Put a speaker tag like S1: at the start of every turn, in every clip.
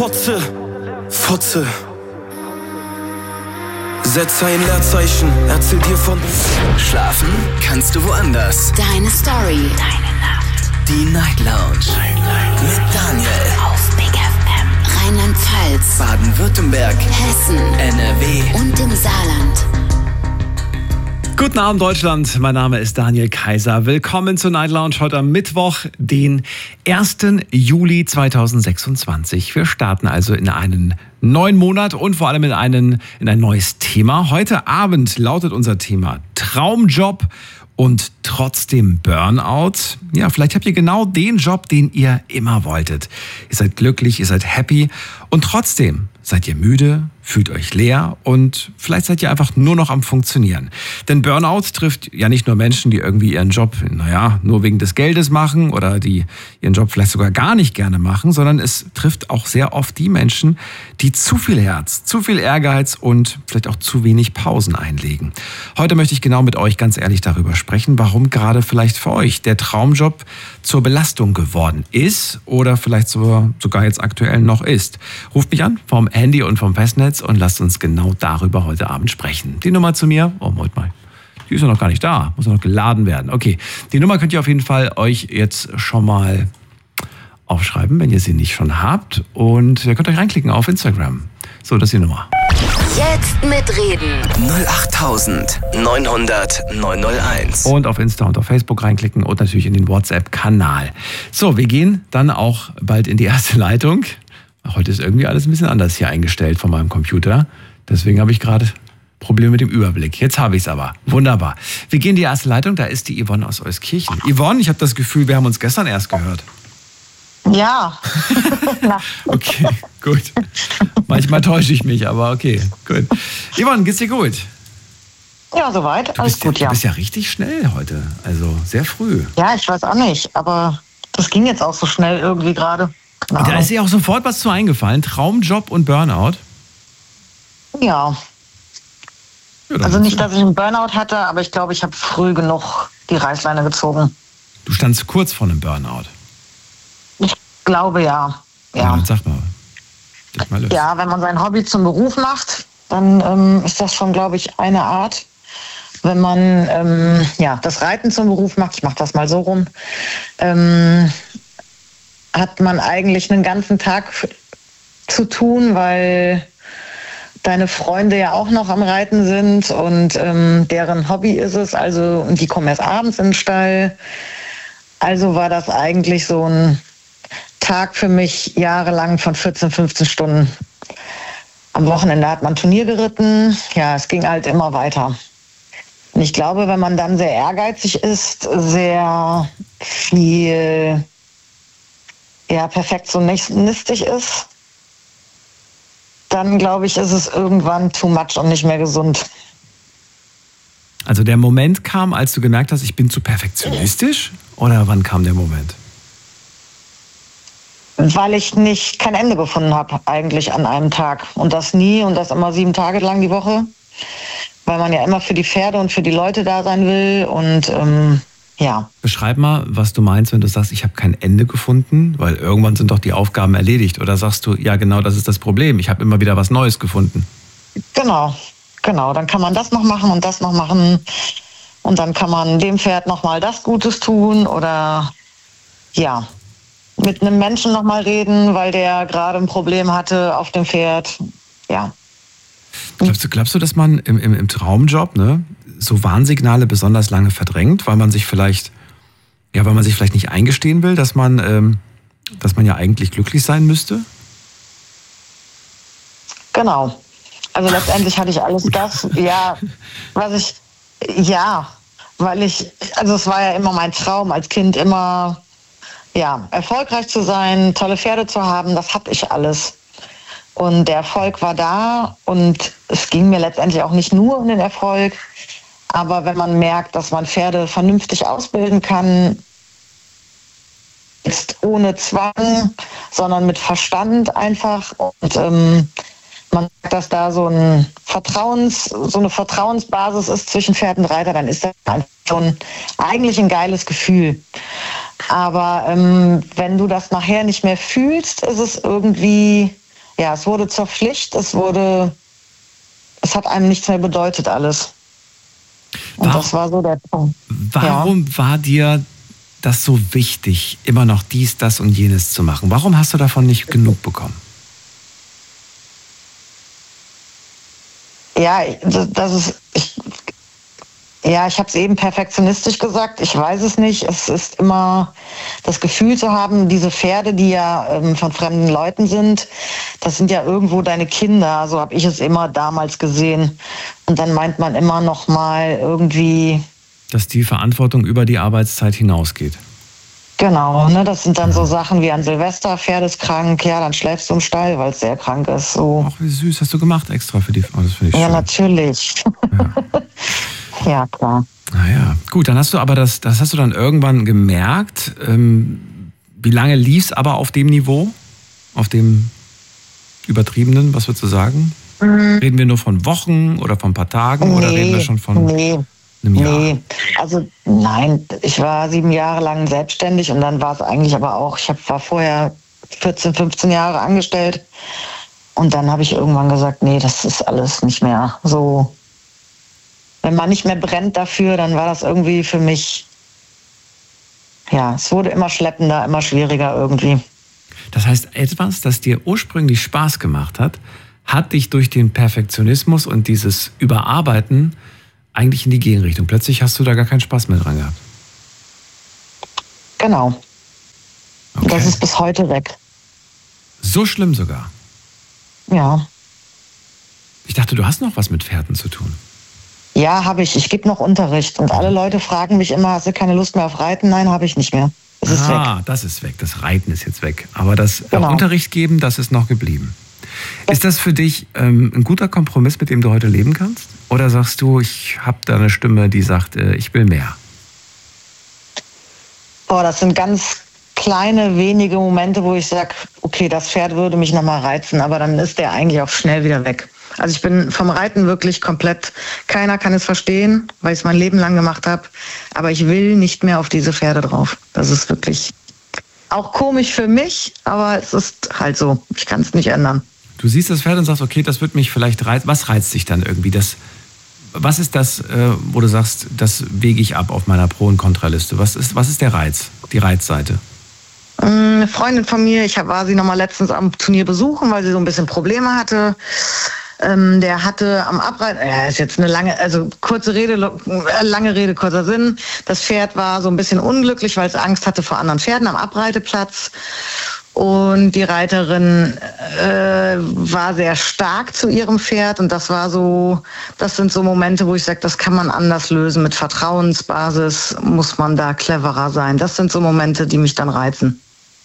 S1: Fotze. Setz ein Leerzeichen, erzähl dir von...
S2: Schlafen kannst du woanders.
S3: Deine Story. Deine Nacht.
S2: Die Night Lounge. Mit Daniel.
S3: Auf Big FM. Rheinland-Pfalz.
S2: Baden-Württemberg.
S3: Hessen.
S2: NRW.
S3: Und im Saarland.
S4: Guten Abend, Deutschland. Mein Name ist Daniel Kaiser. Willkommen zur Night Lounge heute am Mittwoch, den 1. Juli 2026. Wir starten also in einen neuen Monat und vor allem in ein neues Thema. Heute Abend lautet unser Thema Traumjob und trotzdem Burnout. Ja, vielleicht habt ihr genau den Job, den ihr immer wolltet. Ihr seid glücklich, ihr seid happy und trotzdem seid ihr müde, fühlt euch leer und vielleicht seid ihr einfach nur noch am Funktionieren. Denn Burnout trifft ja nicht nur Menschen, die irgendwie ihren Job, nur wegen des Geldes machen oder die ihren Job vielleicht sogar gar nicht gerne machen, sondern es trifft auch sehr oft die Menschen, die zu viel Herz, zu viel Ehrgeiz und vielleicht auch zu wenig Pausen einlegen. Heute möchte ich genau mit euch ganz ehrlich darüber sprechen, warum gerade vielleicht für euch der Traumjob zur Belastung geworden ist oder vielleicht sogar jetzt aktuell noch ist. Ruft mich an vom Handy und vom Festnetz und lasst uns genau darüber heute Abend sprechen. Die Nummer zu mir, Moment mal, die ist ja noch gar nicht da, muss ja noch geladen werden. Okay, die Nummer könnt ihr auf jeden Fall euch jetzt schon mal aufschreiben, wenn ihr sie nicht schon habt. Und ihr könnt euch reinklicken auf Instagram. So, das ist die Nummer.
S3: Jetzt mitreden.
S2: 08900 901.
S4: Und auf Insta und auf Facebook reinklicken und natürlich in den WhatsApp-Kanal. So, wir gehen dann auch bald in die erste Leitung. Heute ist irgendwie alles ein bisschen anders hier eingestellt von meinem Computer. Deswegen habe ich gerade Probleme mit dem Überblick. Jetzt habe ich es aber. Wunderbar. Wir gehen in die erste Leitung. Da ist die Yvonne aus Euskirchen. Yvonne, ich habe das Gefühl, wir haben uns gestern erst gehört.
S5: Ja.
S4: Okay, gut. Manchmal täusche ich mich, aber okay, gut. Yvonne, geht's dir gut?
S5: Ja, soweit. Alles gut,
S4: ja. Du bist ja richtig schnell heute. Also sehr früh.
S5: Ja, ich weiß auch nicht, aber das ging jetzt auch so schnell irgendwie gerade.
S4: Und da ist dir auch sofort was zu eingefallen. Traumjob und Burnout?
S5: Ja. Also nicht, dass ich einen Burnout hatte, aber ich glaube, ich habe früh genug die Reißleine gezogen.
S4: Du standst kurz vor einem Burnout?
S5: Ich glaube, ja.
S4: Ja, sag mal.
S5: Ja, wenn man sein Hobby zum Beruf macht, dann ist das schon, glaube ich, eine Art. Wenn man das Reiten zum Beruf macht, ich mache das mal so rum, hat man eigentlich einen ganzen Tag zu tun, weil deine Freunde ja auch noch am Reiten sind und deren Hobby ist es, also die kommen erst abends in den Stall. Also war das eigentlich so ein Tag für mich jahrelang von 14, 15 Stunden. Am Wochenende hat man Turnier geritten, ja, es ging halt immer weiter. Und ich glaube, wenn man dann sehr ehrgeizig ist, sehr viel perfektionistisch ist, dann glaube ich, ist es irgendwann too much und nicht mehr gesund.
S4: Also der Moment kam, als du gemerkt hast, ich bin zu perfektionistisch? Oder wann kam der Moment?
S5: Weil ich kein Ende gefunden habe eigentlich an einem Tag. Und das nie und das immer 7 Tage lang die Woche. Weil man ja immer für die Pferde und für die Leute da sein will und ja.
S4: Beschreib mal, was du meinst, wenn du sagst, ich habe kein Ende gefunden, weil irgendwann sind doch die Aufgaben erledigt. Oder sagst du, ja genau, das ist das Problem, ich habe immer wieder was Neues gefunden.
S5: Genau. Dann kann man das noch machen und das noch machen. Und dann kann man dem Pferd nochmal das Gutes tun oder ja, mit einem Menschen nochmal reden, weil der gerade ein Problem hatte auf dem Pferd. Ja.
S4: Glaubst du, dass man im Traumjob so Warnsignale besonders lange verdrängt, weil man sich vielleicht nicht eingestehen will, dass man ja eigentlich glücklich sein müsste?
S5: Genau. Also letztendlich hatte ich alles das, es war ja immer mein Traum als Kind, immer erfolgreich zu sein, tolle Pferde zu haben, das hatte ich alles. Und der Erfolg war da und es ging mir letztendlich auch nicht nur um den Erfolg, aber wenn man merkt, dass man Pferde vernünftig ausbilden kann, jetzt ohne Zwang, sondern mit Verstand einfach und man merkt, dass da so eine Vertrauensbasis ist zwischen Pferd und Reiter, dann ist das schon eigentlich ein geiles Gefühl. Aber wenn du das nachher nicht mehr fühlst, ist es irgendwie es wurde zur Pflicht, es hat einem nichts mehr bedeutet alles. Und das war so der Punkt.
S4: Warum war dir das so wichtig, immer noch dies, das und jenes zu machen? Warum hast du davon nicht genug bekommen?
S5: Ja, ich habe es eben perfektionistisch gesagt. Ich weiß es nicht. Es ist immer das Gefühl zu haben, diese Pferde, die ja von fremden Leuten sind, das sind ja irgendwo deine Kinder. So habe ich es immer damals gesehen. Und dann meint man immer noch mal irgendwie,
S4: dass die Verantwortung über die Arbeitszeit hinausgeht.
S5: Genau, ne, das sind dann so Sachen wie an Silvester, Pferd ist krank, ja, dann schläfst du im Stall, weil es sehr krank ist. So.
S4: Ach, wie süß, hast du gemacht extra für die. Oh, das finde ich schön.
S5: Ja, natürlich. Ja, ja, klar.
S4: Naja, gut, dann hast du aber das hast du dann irgendwann gemerkt. Wie lange lief es aber auf dem Niveau? Auf dem übertriebenen, was würdest du sagen? Reden wir nur von Wochen oder von ein paar Tagen oder reden wir schon von einem Jahr?
S5: Nee, also nein, ich war 7 Jahre lang selbstständig und dann war es eigentlich aber auch, war vorher 14, 15 Jahre angestellt und dann habe ich irgendwann gesagt, nee, das ist alles nicht mehr so. Wenn man nicht mehr brennt dafür, dann war das irgendwie für mich, ja, es wurde immer schleppender, immer schwieriger irgendwie.
S4: Das heißt, etwas, das dir ursprünglich Spaß gemacht hat, hat dich durch den Perfektionismus und dieses Überarbeiten eigentlich in die Gegenrichtung. Plötzlich hast du da gar keinen Spaß mehr dran gehabt.
S5: Genau.
S4: Okay.
S5: Das ist bis heute weg.
S4: So schlimm sogar?
S5: Ja.
S4: Ich dachte, du hast noch was mit Pferden zu tun.
S5: Ja, habe ich. Ich gebe noch Unterricht. Und alle Leute fragen mich immer, hast du keine Lust mehr auf Reiten? Nein, habe ich nicht mehr. Das ist weg.
S4: Das ist weg. Das Reiten ist jetzt weg. Aber das Unterricht geben, das ist noch geblieben. Ist das für dich ein guter Kompromiss, mit dem du heute leben kannst? Oder sagst du, ich habe da eine Stimme, die sagt, ich will mehr?
S5: Das sind ganz kleine, wenige Momente, wo ich sage, okay, das Pferd würde mich nochmal reizen, aber dann ist der eigentlich auch schnell wieder weg. Also ich bin vom Reiten wirklich komplett, keiner kann es verstehen, weil ich es mein Leben lang gemacht habe, aber ich will nicht mehr auf diese Pferde drauf. Das ist wirklich auch komisch für mich, aber es ist halt so, ich kann es nicht ändern.
S4: Du siehst das Pferd und sagst, okay, das wird mich vielleicht reizen. Was reizt dich dann irgendwie? Was ist das, wo du sagst, das wege ich ab auf meiner Pro- und Kontraliste? Was ist der Reiz, die Reizseite?
S5: Eine Freundin von mir, war sie nochmal letztens am Turnier besuchen, weil sie so ein bisschen Probleme hatte. Der hatte am Abreiten, ist jetzt eine lange Rede, kurzer Sinn. Das Pferd war so ein bisschen unglücklich, weil es Angst hatte vor anderen Pferden am Abreiteplatz. Und die Reiterin war sehr stark zu ihrem Pferd und das sind so Momente, wo ich sage, das kann man anders lösen. Mit Vertrauensbasis muss man da cleverer sein. Das sind so Momente, die mich dann reizen.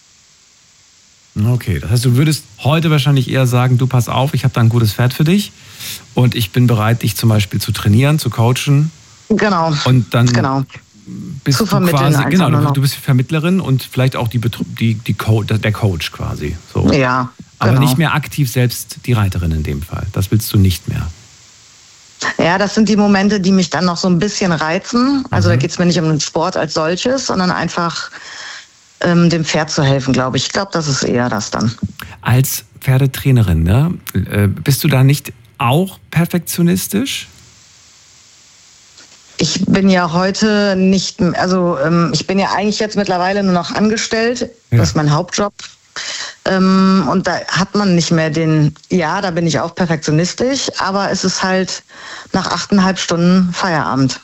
S4: Okay, das heißt, du würdest heute wahrscheinlich eher sagen, du pass auf, ich habe da ein gutes Pferd für dich und ich bin bereit, dich zum Beispiel zu trainieren, zu coachen.
S5: Genau.
S4: Und dann bist
S5: zu
S4: du quasi, du bist Vermittlerin und vielleicht auch der Coach quasi. So.
S5: Ja,
S4: aber
S5: genau.
S4: nicht mehr aktiv selbst die Reiterin in dem Fall. Das willst du nicht mehr.
S5: Ja, das sind die Momente, die mich dann noch so ein bisschen reizen. Also da geht es mir nicht um den Sport als solches, sondern einfach dem Pferd zu helfen, glaube ich. Ich glaube, das ist eher das dann.
S4: Als Pferdetrainerin, ne? Bist du da nicht auch perfektionistisch?
S5: Ich bin ja heute nicht, ich bin ja eigentlich jetzt mittlerweile nur noch angestellt. Ja. Das ist mein Hauptjob. Und da hat man nicht mehr da bin ich auch perfektionistisch, aber es ist halt nach 8,5 Stunden Feierabend.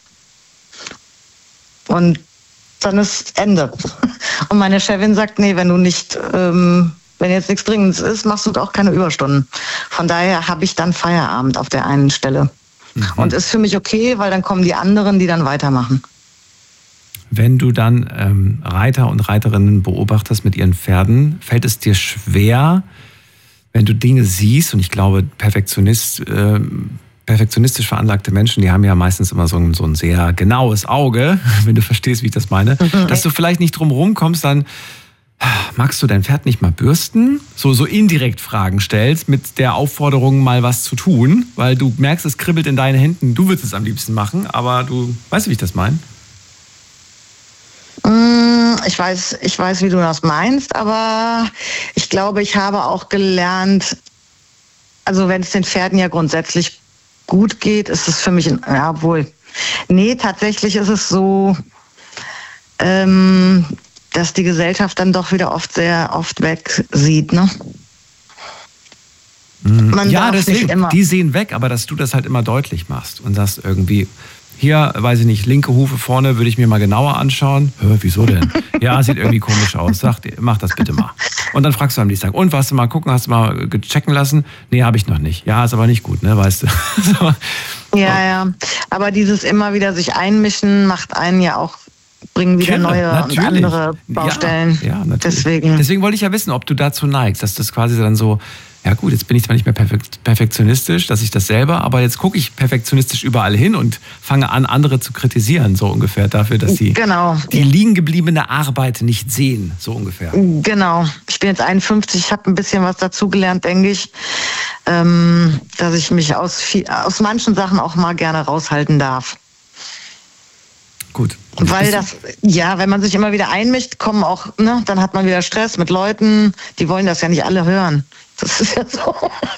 S5: Und dann ist Ende. Und meine Chefin sagt, nee, wenn jetzt nichts Dringendes ist, machst du auch keine Überstunden. Von daher habe ich dann Feierabend auf der einen Stelle. Mhm. Und ist für mich okay, weil dann kommen die anderen, die dann weitermachen.
S4: Wenn du dann Reiter und Reiterinnen beobachtest mit ihren Pferden, fällt es dir schwer, wenn du Dinge siehst, und ich glaube, perfektionistisch veranlagte Menschen, die haben ja meistens immer so ein sehr genaues Auge, wenn du verstehst, wie ich das meine, dass du vielleicht nicht drum rumkommst, dann magst du dein Pferd nicht mal bürsten? So indirekt Fragen stellst mit der Aufforderung, mal was zu tun, weil du merkst, es kribbelt in deinen Händen, du würdest es am liebsten machen, aber weißt du, wie ich das meine?
S5: Ich weiß, wie du das meinst, aber ich glaube, ich habe auch gelernt, also wenn es den Pferden ja grundsätzlich gut geht, ist es für mich, tatsächlich ist es so, dass die Gesellschaft dann doch wieder sehr oft wegsieht, ne?
S4: Ja, deswegen, die sehen weg, aber dass du das halt immer deutlich machst und sagst irgendwie, hier, weiß ich nicht, linke Hufe vorne würde ich mir mal genauer anschauen. Wieso denn? Ja, sieht irgendwie komisch aus. Mach das bitte mal. Und dann fragst du am nächsten Tag, und warst du mal gucken, hast du mal checken lassen? Nee, habe ich noch nicht. Ja, ist aber nicht gut, ne, weißt du.
S5: Ja, aber dieses immer wieder sich einmischen macht einen ja auch, bringen wieder neue und andere Baustellen. Ja, natürlich. Deswegen
S4: wollte ich ja wissen, ob du dazu neigst, dass das quasi dann so, ja gut, jetzt bin ich zwar nicht mehr perfektionistisch, dass ich das selber, aber jetzt gucke ich perfektionistisch überall hin und fange an, andere zu kritisieren, so ungefähr, dafür, dass die liegen gebliebene Arbeit nicht sehen, so ungefähr.
S5: Genau. Ich bin jetzt 51, ich habe ein bisschen was dazugelernt, denke ich, dass ich mich aus manchen Sachen auch mal gerne raushalten darf.
S4: Gut.
S5: Weil wenn man sich immer wieder einmischt, kommen auch, ne, dann hat man wieder Stress mit Leuten, die wollen das ja nicht alle hören. Das ist ja so.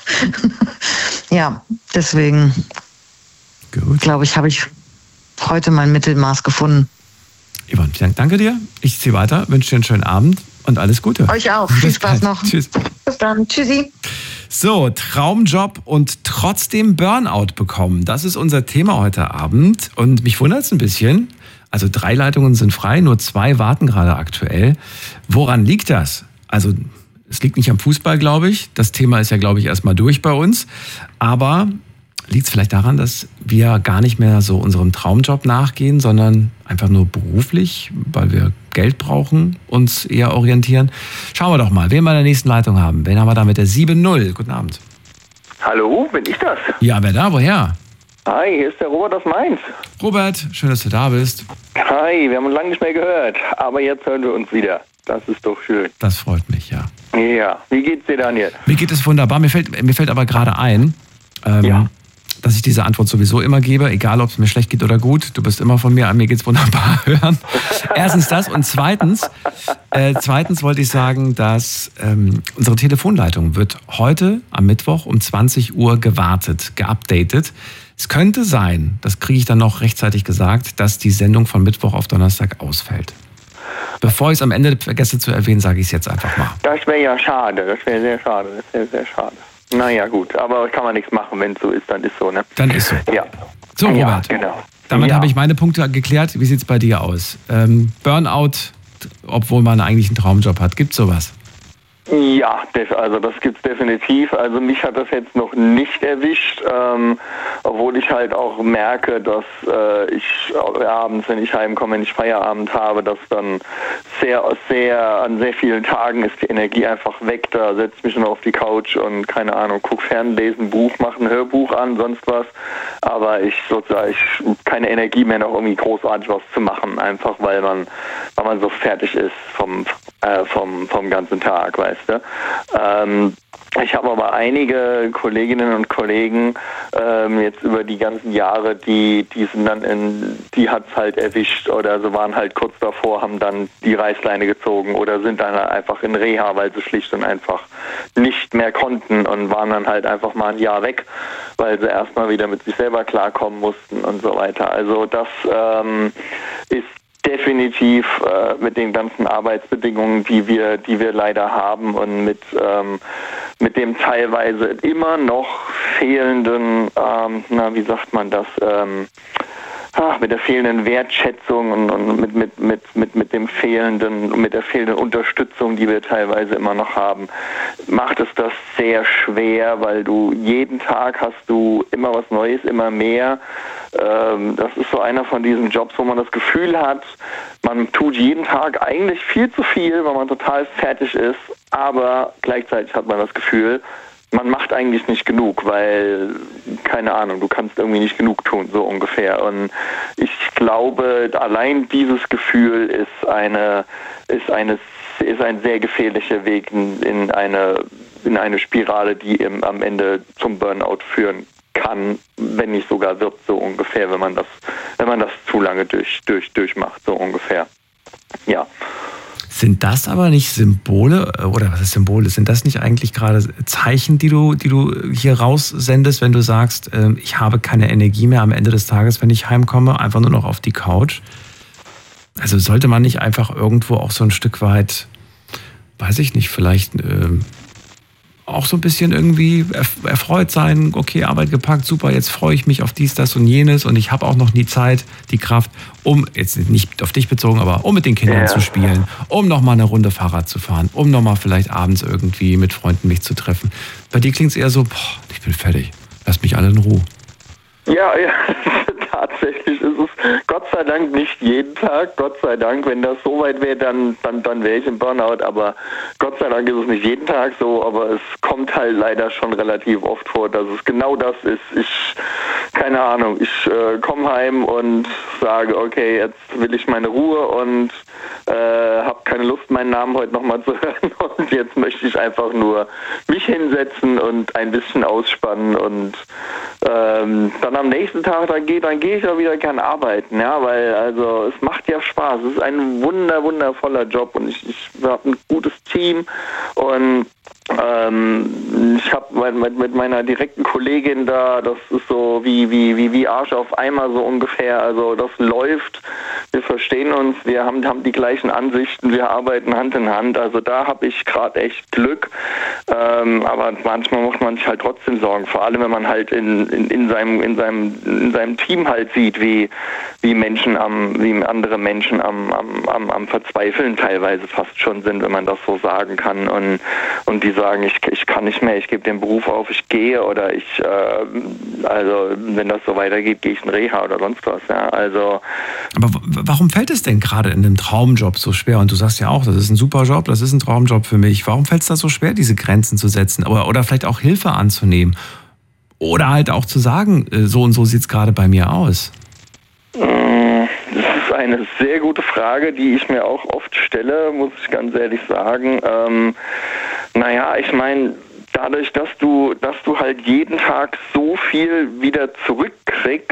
S5: Ja, deswegen glaube ich, habe ich heute mein Mittelmaß gefunden.
S4: Yvonne, danke dir. Ich ziehe weiter, wünsche dir einen schönen Abend und alles Gute.
S5: Euch auch. Viel Spaß noch.
S4: Tschüss.
S5: Bis dann. Tschüssi.
S4: So, Traumjob und trotzdem Burnout bekommen. Das ist unser Thema heute Abend. Und mich wundert es ein bisschen. Also 3 Leitungen sind frei, nur 2 warten gerade aktuell. Woran liegt das? Also es liegt nicht am Fußball, glaube ich. Das Thema ist ja, glaube ich, erstmal durch bei uns. Aber liegt es vielleicht daran, dass wir gar nicht mehr so unserem Traumjob nachgehen, sondern einfach nur beruflich, weil wir Geld brauchen, uns eher orientieren? Schauen wir doch mal, wen wir in der nächsten Leitung haben. Wen haben wir da mit der 7-0? Guten Abend.
S6: Hallo, bin ich das?
S4: Ja, wer da? Woher?
S6: Hi, hier ist der Robert aus Mainz.
S4: Robert, schön, dass du da bist.
S6: Hi, wir haben uns lange nicht mehr gehört, aber jetzt hören wir uns wieder. Das ist doch schön.
S4: Das freut mich, ja.
S6: Ja, wie geht's dir, Daniel?
S4: Mir geht es wunderbar. Mir fällt aber gerade ein, dass ich diese Antwort sowieso immer gebe, egal ob es mir schlecht geht oder gut. Du bist immer von mir geht's wunderbar hören. Erstens das und zweitens wollte ich sagen, dass unsere Telefonleitung wird heute am Mittwoch um 20 Uhr geupdatet. Es könnte sein, das kriege ich dann noch rechtzeitig gesagt, dass die Sendung von Mittwoch auf Donnerstag ausfällt. Bevor ich es am Ende vergesse zu erwähnen, sage ich es jetzt einfach mal.
S6: Das wäre ja schade, das wäre sehr schade, sehr schade. Naja, gut, aber kann man nichts machen, wenn es so ist, dann ist so, ne?
S4: Dann ist so.
S6: Ja.
S4: So, Robert,
S6: ja, genau.
S4: Damit habe ich meine Punkte geklärt. Wie sieht es bei dir aus? Burnout, obwohl man eigentlich einen Traumjob hat, gibt's sowas?
S6: Ja, also das gibt's definitiv. Also mich hat das jetzt noch nicht erwischt, obwohl ich halt auch merke, dass ich abends, wenn ich heimkomme, wenn ich Feierabend habe, dass dann an sehr vielen Tagen ist die Energie einfach weg. Da setze ich mich nur auf die Couch und keine Ahnung, gucke Fernlesen, Buch, mache ein Hörbuch an, sonst was. Aber ich keine Energie mehr, noch irgendwie großartig was zu machen, einfach weil man so fertig ist vom ganzen Tag, weißt du. Ich habe aber einige Kolleginnen und Kollegen jetzt über die ganzen Jahre, die hat's halt erwischt oder so, waren halt kurz davor, haben dann die Reißleine gezogen oder sind dann halt einfach in Reha, weil sie schlicht und einfach nicht mehr konnten und waren dann halt einfach mal ein Jahr weg, weil sie erstmal wieder mit sich selber klarkommen mussten und so weiter. Also das ist definitiv mit den ganzen Arbeitsbedingungen, die wir leider haben und mit dem teilweise immer noch fehlenden, mit der fehlenden Wertschätzung und mit der fehlenden Unterstützung, die wir teilweise immer noch haben, macht es das sehr schwer, weil du jeden Tag hast du immer was Neues, immer mehr. Das ist so einer von diesen Jobs, wo man das Gefühl hat, man tut jeden Tag eigentlich viel zu viel, weil man total fertig ist, aber gleichzeitig hat man das Gefühl, man macht eigentlich nicht genug, weil, keine Ahnung, du kannst irgendwie nicht genug tun, so ungefähr. Und ich glaube, allein dieses Gefühl ist ein sehr gefährlicher Weg in eine Spirale, die am Ende zum Burnout führen kann, wenn nicht sogar wird, so ungefähr, wenn man das zu lange durchmacht, so ungefähr. Ja.
S4: Sind das aber nicht Symbole, oder was ist Symbole? Sind das nicht eigentlich gerade Zeichen, die du hier raussendest, wenn du sagst, ich habe keine Energie mehr am Ende des Tages, wenn ich heimkomme, einfach nur noch auf die Couch? Also sollte man nicht einfach irgendwo auch so ein Stück weit, weiß ich nicht, vielleicht auch so ein bisschen irgendwie erfreut sein, okay, Arbeit gepackt, super, jetzt freue ich mich auf dies, das und jenes und ich habe auch noch die Zeit, die Kraft, um, jetzt nicht auf dich bezogen, aber um mit den Kindern zu spielen, um nochmal eine Runde Fahrrad zu fahren, um nochmal vielleicht abends irgendwie mit Freunden mich zu treffen. Bei dir klingt es eher so, ich bin fertig, lasst mich alle in Ruhe.
S6: Ja, tatsächlich ist es Gott sei Dank nicht jeden Tag. Gott sei Dank, wenn das so weit wäre, dann wäre ich im Burnout. Aber Gott sei Dank ist es nicht jeden Tag so, aber es kommt halt leider schon relativ oft vor, dass es genau das ist. Keine Ahnung, ich komme heim und sage, okay, jetzt will ich meine Ruhe und habe keine Lust, meinen Namen heute nochmal zu hören. Und jetzt möchte ich einfach nur mich hinsetzen und ein bisschen ausspannen und dann am nächsten Tag, dann gehe ich ja wieder gern arbeiten, ja, weil also es macht ja Spaß. Es ist ein wundervoller Job und ich habe ein gutes Team und ich habe mit meiner direkten Kollegin da, das ist so wie Arsch auf Eimer so ungefähr, also das läuft, wir verstehen uns, wir haben die gleichen Ansichten, wir arbeiten Hand in Hand, also da habe ich gerade echt Glück, aber manchmal muss man sich halt trotzdem sorgen, vor allem wenn man halt in seinem Team halt sieht, wie andere Menschen am Verzweifeln teilweise fast schon sind, wenn man das so sagen kann und die sagen, ich kann nicht mehr, ich gebe den Beruf auf, ich gehe oder also wenn das so weitergeht, gehe ich in Reha oder sonst was. Ja, also.
S4: Aber warum fällt es denn gerade in einem Traumjob so schwer? Und du sagst ja auch, das ist ein super Job, das ist ein Traumjob für mich. Warum fällt es da so schwer, diese Grenzen zu setzen oder vielleicht auch Hilfe anzunehmen? Oder halt auch zu sagen, so und so sieht es gerade bei mir aus?
S6: Das ist eine sehr gute Frage, die ich mir auch oft stelle, muss ich ganz ehrlich sagen. Ich meine, dadurch, dass du halt jeden Tag so viel wieder zurückkriegst,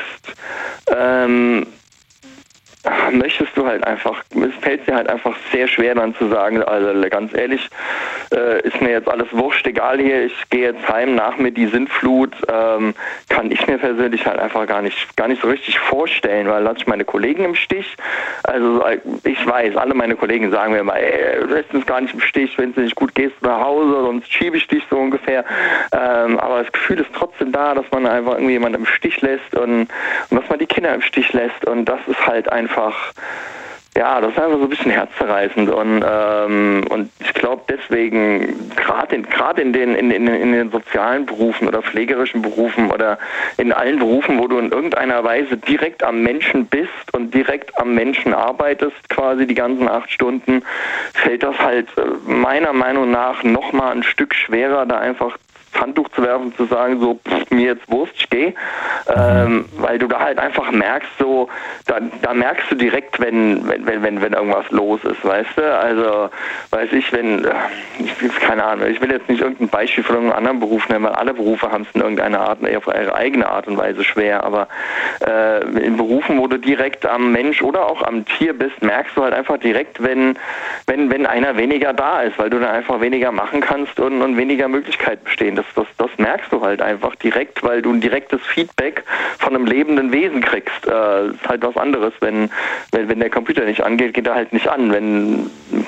S6: möchtest du halt einfach, es fällt dir halt einfach sehr schwer dann zu sagen, also ganz ehrlich, ist mir jetzt alles wurscht, egal hier, ich gehe jetzt heim, nach mir die Sintflut, kann ich mir persönlich halt einfach gar nicht so richtig vorstellen, weil lasse ich meine Kollegen im Stich, also ich weiß, alle meine Kollegen sagen mir immer, du lässt uns gar nicht im Stich, wenn es nicht gut geht, nach Hause, sonst schiebe ich dich so ungefähr, aber das Gefühl ist trotzdem da, dass man einfach irgendwie jemanden im Stich lässt und dass man die Kinder im Stich lässt und das ist halt einfach, ja, das ist einfach so ein bisschen herzzerreißend und ich glaube deswegen, gerade in den sozialen Berufen oder pflegerischen Berufen oder in allen Berufen, wo du in irgendeiner Weise direkt am Menschen bist und direkt am Menschen arbeitest, quasi die ganzen 8 Stunden, fällt das halt meiner Meinung nach nochmal ein Stück schwerer, da einfach Handtuch zu werfen, zu sagen, so, mir jetzt Wurst, ich gehe, weil du da halt einfach merkst, so, da merkst du direkt, wenn irgendwas los ist, weißt du, also, weiß ich, keine Ahnung, ich will jetzt nicht irgendein Beispiel von irgendeinem anderen Beruf nennen, weil alle Berufe haben es in irgendeiner Art, auf ihre eigene Art und Weise schwer, aber in Berufen, wo du direkt am Mensch oder auch am Tier bist, merkst du halt einfach direkt, wenn einer weniger da ist, weil du dann einfach weniger machen kannst und weniger Möglichkeiten bestehen. Das merkst du halt einfach direkt, weil du ein direktes Feedback von einem lebenden Wesen kriegst. Ist halt was anderes, wenn der Computer nicht angeht, geht er halt nicht an. Wenn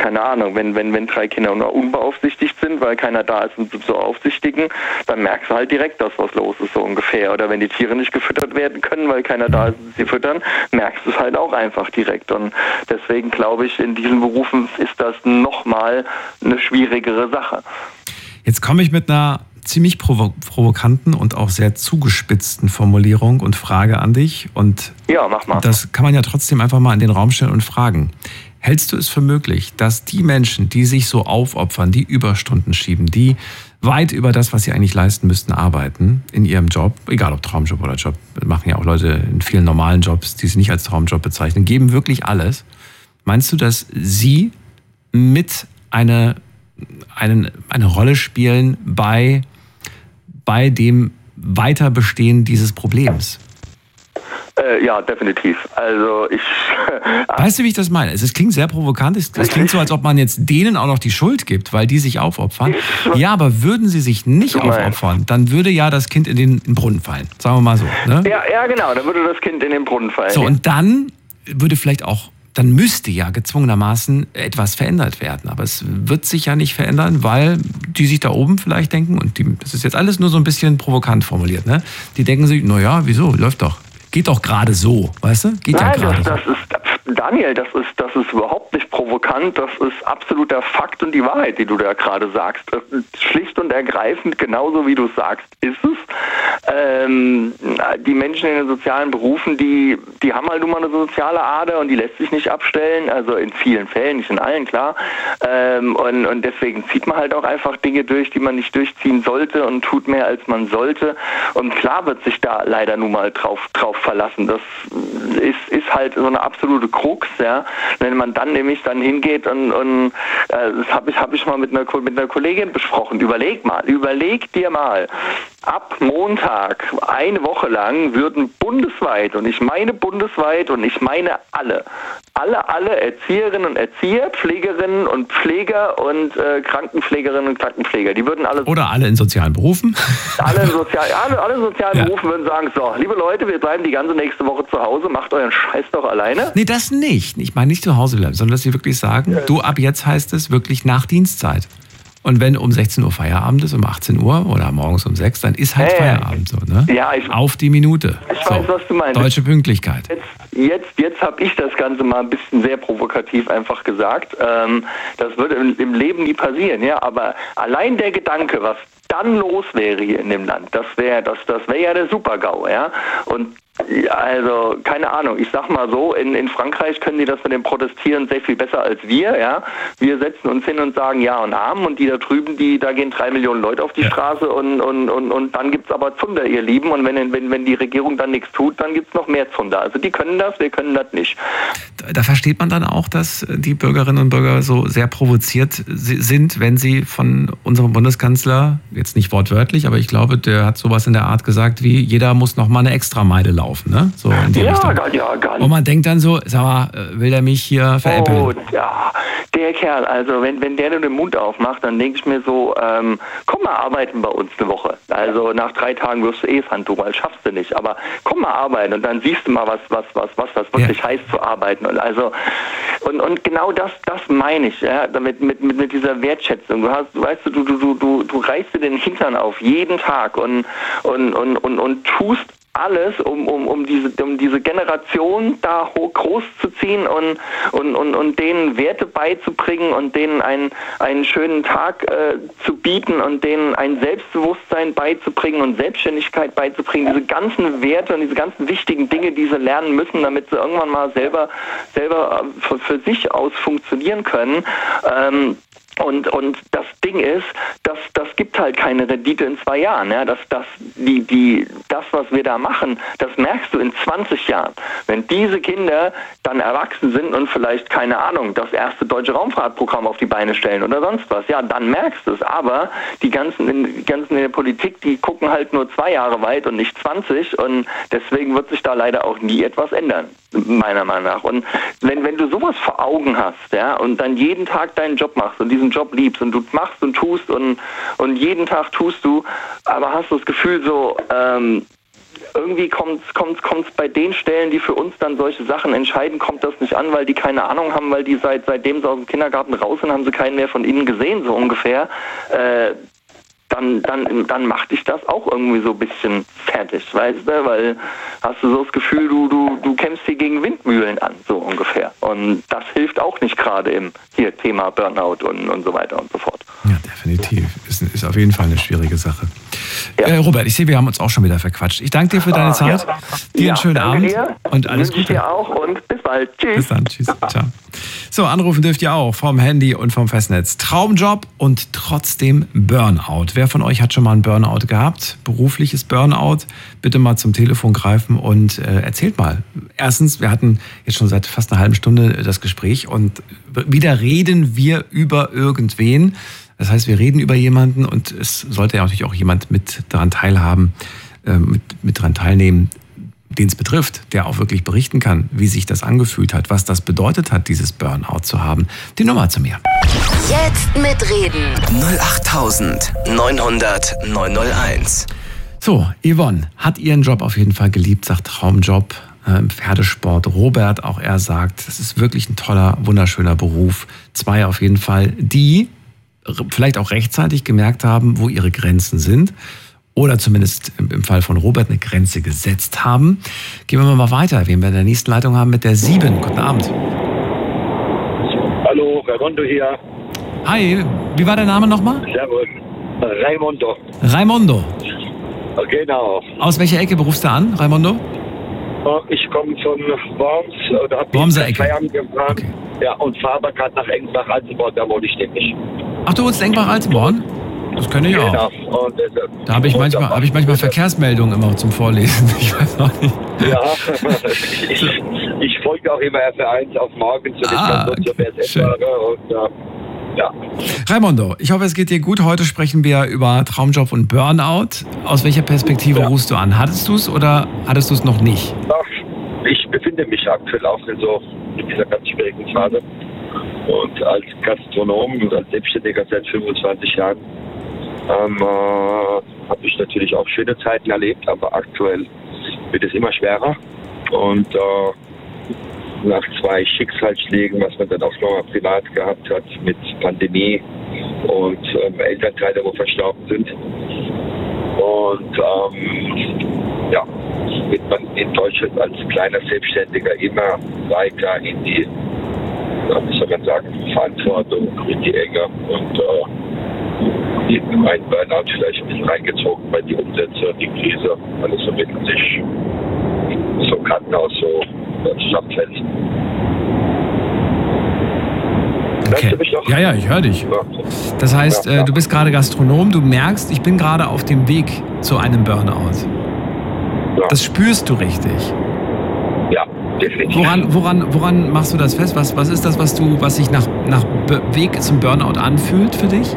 S6: 3 Kinder unbeaufsichtigt sind, weil keiner da ist, um zu aufsichtigen, dann merkst du halt direkt, dass was los ist, so ungefähr. Oder wenn die Tiere nicht gefüttert werden können, weil keiner da ist, um sie füttern, merkst du es halt auch einfach direkt. Und deswegen glaube ich, in diesen Berufen ist das nochmal eine schwierigere Sache.
S4: Jetzt komme ich mit einer ziemlich provokanten und auch sehr zugespitzten Formulierung und Frage an dich. Und
S6: ja, mach mal.
S4: Das kann man ja trotzdem einfach mal in den Raum stellen und fragen. Hältst du es für möglich, dass die Menschen, die sich so aufopfern, die Überstunden schieben, die weit über das, was sie eigentlich leisten müssten, arbeiten in ihrem Job, egal ob Traumjob oder Job, machen ja auch Leute in vielen normalen Jobs, die sie nicht als Traumjob bezeichnen, geben wirklich alles. Meinst du, dass sie mit eine Rolle spielen bei dem Weiterbestehen dieses Problems?
S6: Ja, definitiv. Also ich...
S4: Weißt du, wie ich das meine? Es klingt sehr provokant. Es klingt so, als ob man jetzt denen auch noch die Schuld gibt, weil die sich aufopfern. Ja, aber würden sie sich nicht aufopfern, dann würde ja das Kind in den Brunnen fallen. Sagen wir mal so. Ne?
S6: Ja, genau. Dann würde das Kind in den Brunnen fallen.
S4: So, und dann würde vielleicht auch, dann müsste ja gezwungenermaßen etwas verändert werden. Aber es wird sich ja nicht verändern, weil die sich da oben vielleicht denken, und das ist jetzt alles nur so ein bisschen provokant formuliert, ne? Die denken sich, naja, wieso, läuft doch. Geht doch gerade so, weißt du? Geht ja gerade so.
S6: Daniel, das ist überhaupt nicht provokant, das ist absoluter Fakt und die Wahrheit, die du da gerade sagst. Schlicht und ergreifend, genauso wie du es sagst, ist es. Die Menschen in den sozialen Berufen, die haben halt nun mal eine soziale Ader und die lässt sich nicht abstellen, also in vielen Fällen, nicht in allen, klar. Und deswegen zieht man halt auch einfach Dinge durch, die man nicht durchziehen sollte und tut mehr, als man sollte. Und klar wird sich da leider nun mal drauf verlassen. Das ist halt so eine absolute Krux, ja. Wenn man dann nämlich hingeht und das habe ich mal mit einer Kollegin besprochen. Überleg dir mal, ab Montag, eine Woche lang würden bundesweit, und ich meine bundesweit und ich meine alle Erzieherinnen und Erzieher, Pflegerinnen und Pfleger und Krankenpflegerinnen und Krankenpfleger, die würden alle...
S4: Oder alle in sozialen Berufen.
S6: Alle in sozialen Berufen würden sagen, so, liebe Leute, wir bleiben die ganze nächste Woche zu Hause, macht euren Scheiß doch alleine.
S4: Nee, das nicht. Ich meine nicht zu Hause bleiben, sondern dass sie wirklich sagen, du, ab jetzt heißt es wirklich nach Dienstzeit. Und wenn um 16 Uhr Feierabend ist, um 18 Uhr oder morgens um 6, dann ist halt Feierabend so, ne? Ja, auf die Minute.
S6: Ich weiß, was du meinst.
S4: Deutsche Pünktlichkeit.
S6: Jetzt habe ich das Ganze mal ein bisschen sehr provokativ einfach gesagt. Das würde im Leben nie passieren, ja. Aber allein der Gedanke, was dann los wäre hier in dem Land, das wäre ja der Super-GAU, ja. Und also, keine Ahnung, ich sag mal so, in Frankreich können die das mit dem Protestieren sehr viel besser als wir, ja. Wir setzen uns hin und sagen Ja und Amen, und die da drüben, da gehen 3 Millionen Leute auf die Straße und dann gibt's aber Zunder, ihr Lieben, und wenn die Regierung dann nichts tut, dann gibt's noch mehr Zunder. Also die können das, wir können das nicht.
S4: Da versteht man dann auch, dass die Bürgerinnen und Bürger so sehr provoziert sind, wenn sie von unserem Bundeskanzler, jetzt nicht wortwörtlich, aber ich glaube, der hat sowas in der Art gesagt wie, jeder muss noch mal eine Extrameile laufen. Ne? So in die Richtung.
S6: Gar nicht.
S4: Und man denkt dann so, sag mal, will der mich hier veräppeln?
S6: Oh, ja, der Kerl, also wenn der nur den Mund aufmacht, dann denke ich mir so, komm mal arbeiten bei uns eine Woche. Also nach 3 Tagen wirst du Pfanntuch, weil schaffst du nicht. Aber komm mal arbeiten und dann siehst du mal, was das wirklich heißt zu arbeiten. Und also und genau das meine ich, ja, mit dieser Wertschätzung. Du reißt dir den Hintern auf jeden Tag und tust alles, um diese Generation da groß zu ziehen und denen Werte beizubringen und denen einen schönen Tag zu bieten und denen ein Selbstbewusstsein beizubringen und Selbstständigkeit beizubringen. Diese ganzen Werte und diese ganzen wichtigen Dinge, die sie lernen müssen, damit sie irgendwann mal selber für sich aus funktionieren können. Und das Ding ist, das gibt halt keine Rendite in 2 Jahren. Ja? Das, was wir da machen, das merkst du in 20 Jahren. Wenn diese Kinder dann erwachsen sind und vielleicht, keine Ahnung, das erste deutsche Raumfahrtprogramm auf die Beine stellen oder sonst was, ja, dann merkst du es. Aber die ganzen in der Politik, die gucken halt nur 2 Jahre weit und nicht 20, und deswegen wird sich da leider auch nie etwas ändern, meiner Meinung nach. Und wenn du sowas vor Augen hast, ja, und dann jeden Tag deinen Job machst und diesen Job liebst und du machst und tust und jeden Tag tust du, aber hast du das Gefühl so, irgendwie kommt's bei den Stellen, die für uns dann solche Sachen entscheiden, kommt das nicht an, weil die keine Ahnung haben, weil die seitdem sie aus dem Kindergarten raus sind, haben sie keinen mehr von ihnen gesehen, so ungefähr. Dann macht dich das auch irgendwie so ein bisschen fertig, weißt du, weil hast du so das Gefühl, du kämpfst hier gegen Windmühlen an, so ungefähr. Und das hilft auch nicht gerade im Thema Burnout und so weiter und so fort.
S4: Ja, definitiv. Ist auf jeden Fall eine schwierige Sache. Ja. Robert, ich sehe, wir haben uns auch schon wieder verquatscht. Ich danke dir für deine Zeit. Ja. Dir einen schönen Abend und alles Gute.
S6: Ich dir auch und bis bald. Tschüss.
S4: Bis dann. Tschüss. Ciao. So, anrufen dürft ihr auch vom Handy und vom Festnetz. Traumjob und trotzdem Burnout. Wer von euch hat schon mal einen Burnout gehabt? Berufliches Burnout? Bitte mal zum Telefon greifen und erzählt mal. Erstens, wir hatten jetzt schon seit fast einer halben Stunde das Gespräch und wieder reden wir über irgendwen. Das heißt, wir reden über jemanden und es sollte ja natürlich auch jemand mit daran teilhaben, mit daran teilnehmen, den es betrifft, der auch wirklich berichten kann, wie sich das angefühlt hat, was das bedeutet hat, dieses Burnout zu haben, die Nummer zu mir.
S3: Jetzt mitreden.
S2: 08900 901.
S4: So, Yvonne hat ihren Job auf jeden Fall geliebt, sagt Traumjob im Pferdesport. Robert, auch er sagt, das ist wirklich ein toller, wunderschöner Beruf. 2 auf jeden Fall, die vielleicht auch rechtzeitig gemerkt haben, wo ihre Grenzen sind. Oder zumindest im Fall von Robert eine Grenze gesetzt haben. Gehen wir mal weiter, wen wir in der nächsten Leitung haben mit der 7. Guten Abend.
S7: Hallo, Raimondo hier.
S4: Hi, wie war der Name nochmal?
S7: Servus. Raimondo.
S4: Raimondo.
S7: Genau.
S4: Aus welcher Ecke berufst du an, Raimondo?
S7: Ich komme von Worms. Da habe ich Feierabend gefahren.
S4: Okay.
S7: Ja, und fahre aber gerade nach Engbach-Altenborn, da wohne ich nämlich.
S4: Ach, du wohnst in Engbach-Altenborn? Das kenne ich auch.
S7: Genau. Und,
S4: da habe ich manchmal Verkehrsmeldungen immer zum Vorlesen. Ich weiß auch nicht.
S7: Ja, ich folge auch immer RF1 auf morgen zu den und ja.
S4: Raimondo, ich hoffe, es geht dir gut. Heute sprechen wir über Traumjob und Burnout. Aus welcher Perspektive rufst du an? Hattest du es oder hattest du es noch nicht?
S7: Ich befinde mich aktuell auch in dieser ganz schwierigen Phase. Und als Gastronom und als Selbstständiger seit 25 Jahren habe ich natürlich auch schöne Zeiten erlebt, aber aktuell wird es immer schwerer. Und nach 2 Schicksalsschlägen, was man dann auch noch mal privat gehabt hat mit Pandemie und Elternteile, wo verstorben sind. Und wird man in Deutschland als kleiner Selbstständiger immer weiter in die, wie soll man sagen, Verantwortung, in die Enge und ein Burnout vielleicht ein bisschen reingezogen, weil die Umsätze, die Krise, alles so mit sich so Kartenhaus so zusammenfällt.
S4: Okay. Ja, ich höre dich. Das heißt, du bist gerade Gastronom, du merkst, ich bin gerade auf dem Weg zu einem Burnout. Ja. Das spürst du richtig.
S7: Ja, definitiv.
S4: Woran machst du das fest? Was ist das, was sich nach Weg zum Burnout anfühlt für dich?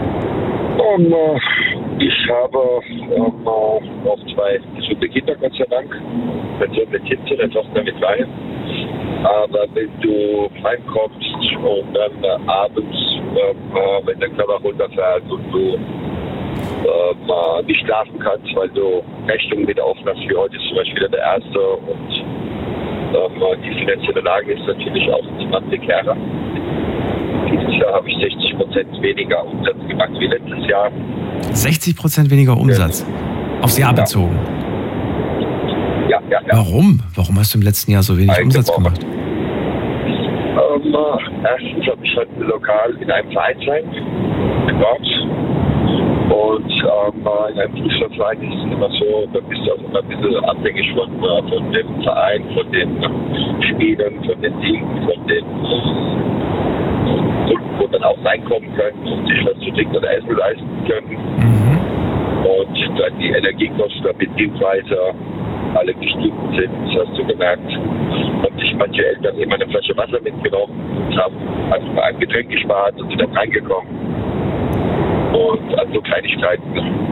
S7: Ich habe auch 2 gesunde Kinder, Gott sei Dank. Mein Sohn mit Kind, der Tochter mit Wein. Aber wenn du heimkommst und dann abends, wenn der Körper runterfährt und du nicht schlafen kannst, weil du Rechnungen wieder aufmachst, wie heute ist zum Beispiel wieder der erste und die finanzielle Lage ist natürlich auch immer prekärer. Dieses Jahr habe ich 60% weniger Umsatz gemacht wie letztes Jahr.
S4: 60% weniger Umsatz? Ja. Aufs Jahr bezogen?
S7: Ja.
S4: Warum? Warum hast du im letzten Jahr so wenig Umsatz gemacht?
S7: Erstens habe ich halt lokal in einem Verein gebaut. Und in einem Fußballverein ist es immer so, da bist du auch immer ein bisschen abhängig von dem Verein, von den Spielern, von den Dingen, von den wo dann auch reinkommen können und sich was zu trinken oder essen leisten können. Mhm. Und dann die Energiekosten, Benzinpreise alle gestiegen sind, das hast du gemerkt. Haben sich manche Eltern immer eine Flasche Wasser mitgenommen und haben einfach ein Getränk gespart und sind dann reingekommen. Und an so Kleinigkeiten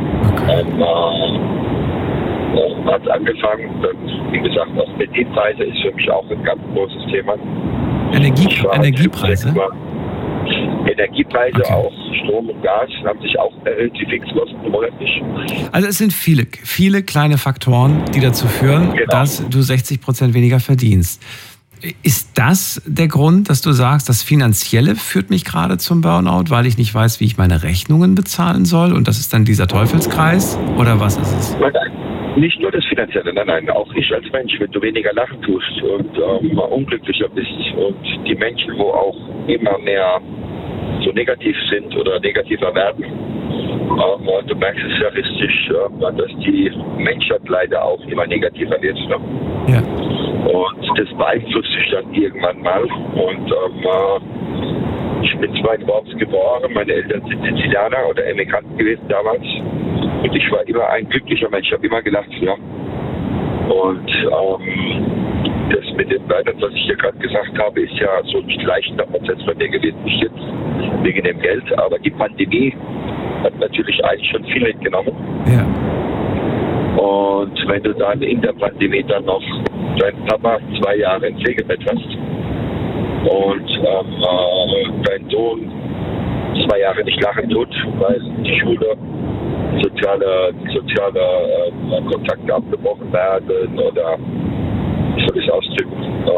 S7: hat es angefangen. Dann, wie gesagt, auch Benzinpreise ist für mich auch ein ganz großes Thema.
S4: Energiepreise?
S7: Energiepreise, okay. Auch Strom und Gas haben sich auch erhöht, die Fixkosten monatlich.
S4: Also es sind viele kleine Faktoren, die dazu führen, dass du 60% weniger verdienst. Ist das der Grund, dass du sagst, das Finanzielle führt mich gerade zum Burnout, weil ich nicht weiß, wie ich meine Rechnungen bezahlen soll und das ist dann dieser Teufelskreis? Oder was ist es?
S7: Nein, nicht nur das Finanzielle, nein, auch ich als Mensch, wenn du weniger lachen tust und unglücklicher bist und die Menschen, wo auch immer mehr so negativ sind oder negativer werden, du merkst es ja richtig, dass die Menschheit leider auch immer negativer wird. Ne?
S4: Ja.
S7: Und das beeinflusst sich dann irgendwann mal. Und ich bin zwar in Worms geboren, meine Eltern sind Sizilianer oder Emigranten gewesen damals. Und ich war immer ein glücklicher Mensch, ich habe immer gelacht. Ja. Und das mit dem Weiteren, was ich hier gerade gesagt habe, ist ja so ein schleichender Prozess bei mir gewesen, nicht jetzt wegen dem Geld. Aber die Pandemie hat natürlich eigentlich schon viel mitgenommen.
S4: Ja.
S7: Und wenn du dann in der Pandemie dann noch deinen Papa 2 Jahre im Pflegebett hast und dein Sohn 2 Jahre nicht lachen tut, weil die Schule soziale Kontakte abgebrochen werden oder, wie soll ich es ausdrücken,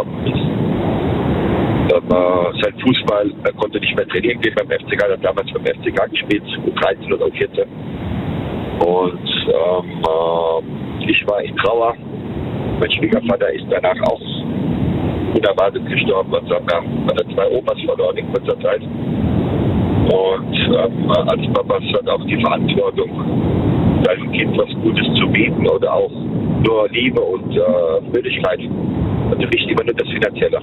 S7: sein Fußball, er konnte nicht mehr trainieren gehen beim FCK, er hat damals beim FCK gespielt, U13 oder U14. Und ich war in Trauer. Mein Schwiegervater ist danach auch unerwartet gestorben. Also hat er 2 Opas verloren in kurzer Zeit. Und als Papa hat auch die Verantwortung, seinem Kind was Gutes zu bieten oder auch nur Liebe und Fröhlichkeit. Also nicht immer nur das Finanzielle.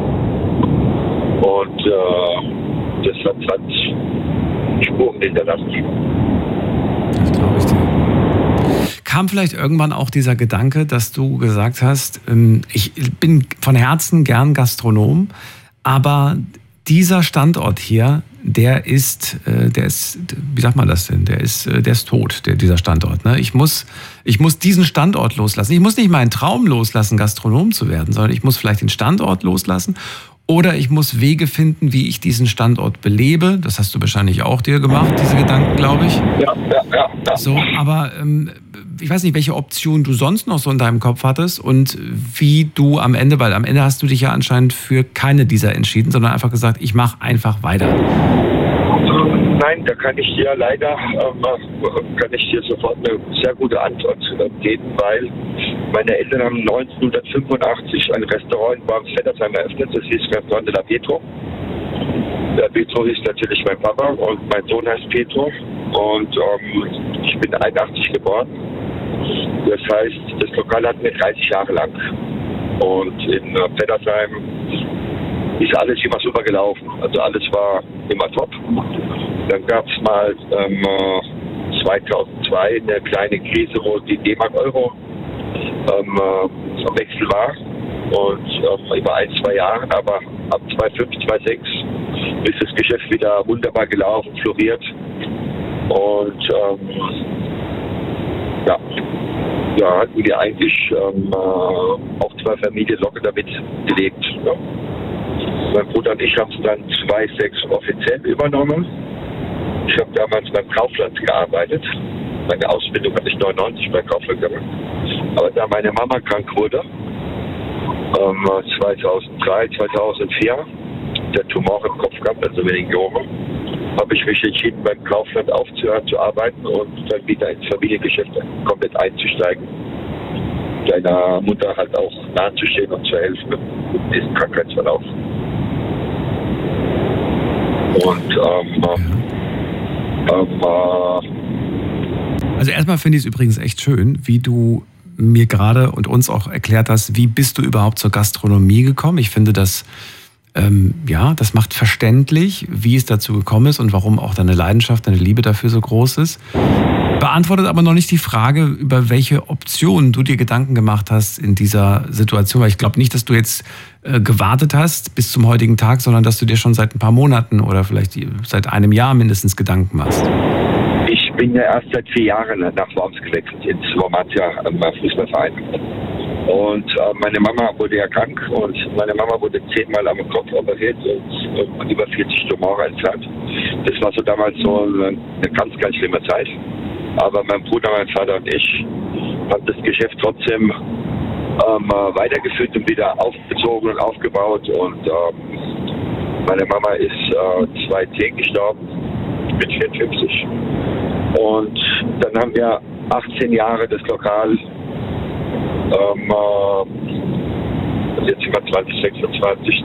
S7: Und das hat Spuren hinterlassen.
S4: Das glaube ich dir. Kam vielleicht irgendwann auch dieser Gedanke, dass du gesagt hast, ich bin von Herzen gern Gastronom, aber dieser Standort hier, der ist, wie sagt man das denn? Der ist tot, dieser Standort. Ne? Ich muss diesen Standort loslassen. Ich muss nicht meinen Traum loslassen, Gastronom zu werden, sondern ich muss vielleicht den Standort loslassen. Oder ich muss Wege finden, wie ich diesen Standort belebe. Das hast du wahrscheinlich auch dir gemacht, diese Gedanken, glaube ich.
S7: Ja.
S4: So, aber ich weiß nicht, welche Option du sonst noch so in deinem Kopf hattest und wie du am Ende, weil am Ende hast du dich ja anscheinend für keine dieser entschieden, sondern einfach gesagt, ich mache einfach weiter.
S7: Nein, da kann ich dir leider sofort eine sehr gute Antwort geben, weil meine Eltern haben 1985 ein Restaurant in Worms-Vettersheim eröffnet, das hieß Restaurant de la Pietro. Der Pietro ist natürlich mein Papa und mein Sohn heißt Pietro und ich bin 81 geboren. Das heißt, das Lokal hatten wir 30 Jahre lang und in Vettersheim ist alles immer super gelaufen, also alles war immer top. Dann gab es mal 2002 eine kleine Krise, wo die D-Mark-Euro am Wechsel war und über 1-2 Jahren, aber ab 2005, 2006 ist das Geschäft wieder wunderbar gelaufen, floriert und da hatten wir eigentlich auch 2 Familien locker damit gelebt. Ja. Mein Bruder und ich haben es dann 2006 offiziell übernommen. Ich habe damals beim Kaufland gearbeitet. Meine Ausbildung hatte ich 1999 bei Kaufland gemacht. Aber da meine Mama krank wurde, 2003, 2004, der Tumor im Kopf gehabt, also Meningiome, habe ich mich entschieden, beim Kaufland aufzuhören zu arbeiten und dann wieder ins Familiengeschäft komplett einzusteigen. Deiner Mutter halt auch nahezustehen und zu helfen in diesem Krankheitsverlauf. Und
S4: also erstmal finde ich es übrigens echt schön, wie du mir gerade und uns auch erklärt hast, wie bist du überhaupt zur Gastronomie gekommen. Ich finde das, das macht verständlich, wie es dazu gekommen ist und warum auch deine Leidenschaft, deine Liebe dafür so groß ist. Beantwortet aber noch nicht die Frage, über welche Optionen du dir Gedanken gemacht hast in dieser Situation. Weil ich glaube nicht, dass du jetzt gewartet hast bis zum heutigen Tag, sondern dass du dir schon seit ein paar Monaten oder vielleicht seit einem Jahr mindestens Gedanken machst.
S7: Ich bin ja erst seit 4 Jahren nach Worms gewechselt, ins Wormatia Fußballverein. Und meine Mama wurde ja krank und meine Mama wurde 10-mal am Kopf operiert und über 40 Tumore entfernt. Das war so damals so eine ganz, ganz schlimme Zeit. Aber mein Bruder, mein Vater und ich haben das Geschäft trotzdem weitergeführt und wieder aufgezogen und aufgebaut. Und meine Mama ist 2010 gestorben, ich bin 54. Und dann haben wir 18 Jahre das Lokal, jetzt sind wir 2026,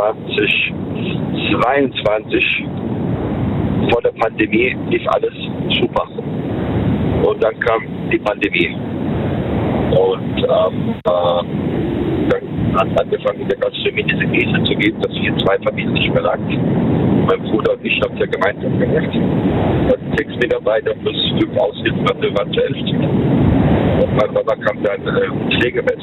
S7: 2022, vor der Pandemie lief alles super. Und dann kam die Pandemie. Und dann hat angefangen, in der Gastronomie diese Krise zu geben, dass wir 2 Familien nicht mehr lang. Mein Bruder und ich haben es ja gemeinsam gemacht. Wir hatten 6 Mitarbeiter plus 5 Aushilfen, also wir waren zu 11. Und mein Papa kam dann ins Pflegebett.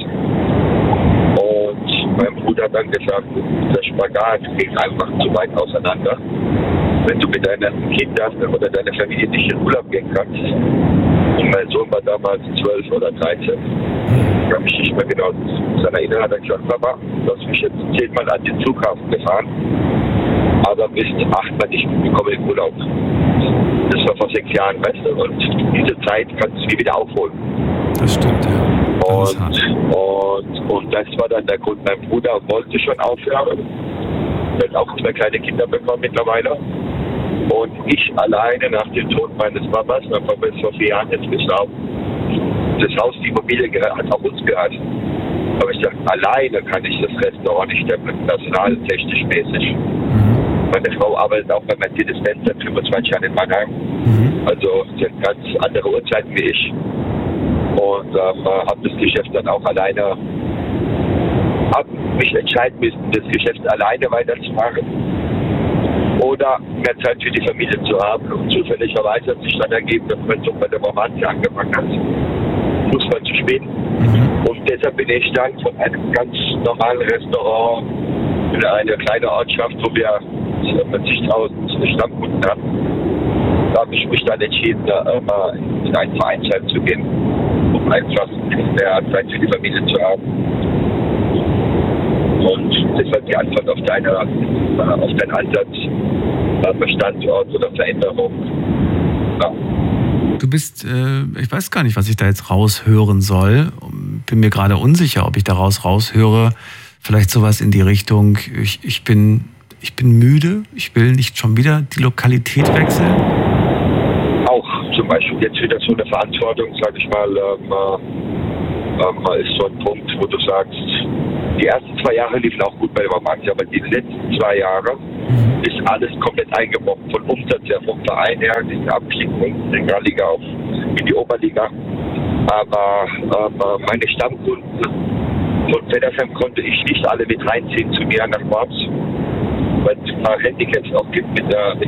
S7: Und mein Bruder hat dann gesagt, der Spagat ging einfach zu weit auseinander. wenn du mit deinen Kindern oder deiner Familie nicht in Urlaub gehen kannst. Und mein Sohn war damals 12 oder 13. Ich kann mich nicht mehr genau daran erinnern, hat er gesagt, Papa, du hast mich jetzt 10-mal an den Flughafen gefahren, aber bist 8-mal nicht gekommen in Urlaub. Das war vor 6 Jahren, weißt du, und diese Zeit kannst du nie wieder aufholen.
S4: Das stimmt, ja. Das
S7: Und das war dann der Grund. Mein Bruder wollte schon aufhören. Er hat auch 2 kleine Kinder bekommen mittlerweile. Und ich alleine nach dem Tod meines Papas, mein Papa ist vor 4 Jahren jetzt gestorben, das Haus, die Immobilie hat auch uns gehört. Aber ich sage, alleine kann ich das Restaurant nicht stemmen, personaltechnisch mäßig. Meine Frau arbeitet auch bei Mercedes-Benz seit 25 Jahren in Mannheim. Also sie hat ganz andere Uhrzeiten wie ich. Und habe das Geschäft dann auch alleine, habe mich entscheiden müssen, das Geschäft alleine weiterzumachen oder mehr Zeit für die Familie zu haben. Und zufälligerweise hat sich dann ergeben, dass mein Sohn bei der Romanze angefangen hat, Fußball zu spielen. Und deshalb bin ich dann von einem ganz normalen Restaurant in eine kleine Ortschaft, wo wir 40.000 Stammkunden hatten. Da habe ich mich dann entschieden, in ein Vereinsheim zu gehen, um einfach mehr Zeit für die Familie zu haben. Und deshalb die Antwort auf deinen Ansatz, Standort oder Veränderung. Ja.
S4: Du bist, ich weiß gar nicht, was ich da jetzt raushören soll. Bin mir gerade unsicher, ob ich daraus raushöre. Vielleicht sowas in die Richtung, ich bin müde, ich will nicht schon wieder die Lokalität wechseln.
S7: Auch zum Beispiel jetzt wieder so eine Verantwortung, sage ich mal, ist so ein Punkt, wo du sagst, die ersten 2 Jahre liefen auch gut bei der Romanze, aber die letzten 2 Jahre ist alles komplett eingebrochen. Von Umsatz her, vom Verein her, diesen Abstieg von der Regionalliga auf in die Oberliga. Aber meine Stammkunden von Feddersheim konnte ich nicht alle mit reinziehen zu mir nach Worms, weil es ein paar Handicaps auch gibt mit